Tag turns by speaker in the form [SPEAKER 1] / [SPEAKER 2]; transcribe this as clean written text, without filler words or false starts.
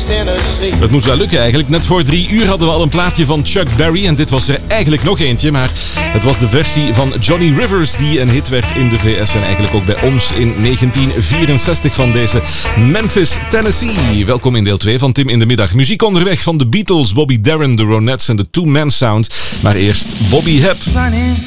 [SPEAKER 1] Tennessee.
[SPEAKER 2] Dat moet wel lukken eigenlijk. Net voor 3 uur hadden we al een plaatje van Chuck Berry. En dit was er eigenlijk nog eentje. Maar het was de versie van Johnny Rivers die een hit werd in de VS. En eigenlijk ook bij ons in 1964 van deze Memphis, Tennessee. Welkom in deel 2 van Tim in de Middag. Muziek onderweg van de Beatles, Bobby Darin, de Ronettes en de Two Man Sound. Maar eerst Bobby Hebb.